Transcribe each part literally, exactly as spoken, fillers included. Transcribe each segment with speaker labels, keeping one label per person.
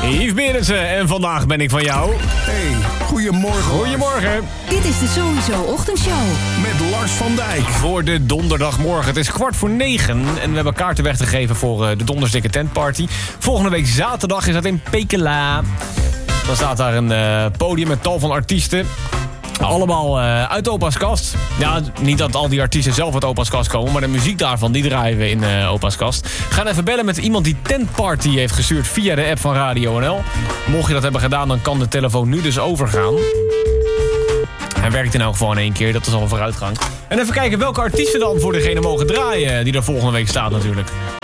Speaker 1: Yves Berendsen en vandaag ben ik van jou.
Speaker 2: Hey, goedemorgen.
Speaker 1: Goedemorgen.
Speaker 3: Dit is de Sowieso Ochtendshow.
Speaker 2: Met Lars van Dijk.
Speaker 1: Voor de donderdagmorgen. Het is kwart voor negen en we hebben kaarten weggegeven voor uh, de Dondersdikke Tentparty. Volgende week zaterdag is dat in Pekela. Dan staat daar een uh, podium met tal van artiesten. Allemaal uh, uit Opa's kast. Ja, niet dat al die artiesten zelf uit Opa's kast komen, maar de muziek daarvan, die draaien we in uh, Opa's kast. We gaan even bellen met iemand die Tentparty heeft gestuurd via de app van Radio N L. Mocht je dat hebben gedaan, dan kan de telefoon nu dus overgaan. Hij werkt in elk geval in één keer, dat is al een vooruitgang. En even kijken welke artiesten dan voor degene mogen draaien die er volgende week staat natuurlijk.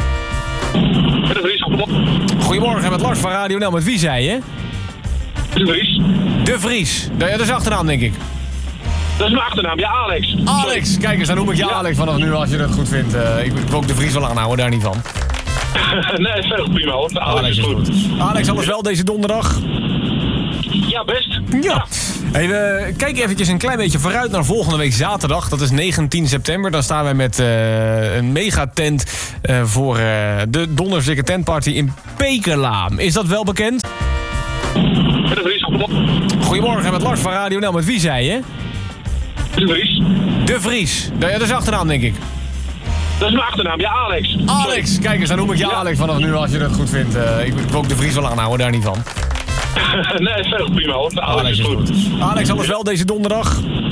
Speaker 1: Goedemorgen, met Lars van Radio N L. Met wie zei je?
Speaker 4: De Vries.
Speaker 1: De Vries. Ja, dat is achternaam, denk ik.
Speaker 4: Dat is mijn achternaam, ja, Alex.
Speaker 1: Alex, kijk eens, dan noem ik je ja. Alex vanaf nu als je dat goed vindt. Uh, ik, ik wil ook de Vries wel aanhouden, daar niet van.
Speaker 4: Nee, veel prima hoor. Alex,
Speaker 1: Alex is goed. goed. Alex, alles wel deze donderdag?
Speaker 4: Ja, best.
Speaker 1: Ja. ja. Hey, we kijken eventjes een klein beetje vooruit naar volgende week zaterdag. Dat is negentien september. Dan staan wij met uh, een megatent uh, voor uh, de Dondersdikke Tentparty in Pekela. Is dat wel bekend?
Speaker 4: De Vries.
Speaker 1: Goedemorgen, met Lars van Radio N L. Met wie zei je?
Speaker 4: De Vries.
Speaker 1: De Vries. Ja, dat is achternaam, denk ik.
Speaker 4: Dat is mijn achternaam, ja, Alex.
Speaker 1: Alex,
Speaker 4: Sorry.
Speaker 1: kijk eens, dan noem ik je ja. Alex vanaf nu als je dat goed vindt. Uh, ik, ik wil ook de Vries wel aanhouden, daar niet van.
Speaker 4: Nee, veel prima hoor. Alex,
Speaker 1: Alex is goed. goed. Alex, alles wel deze donderdag?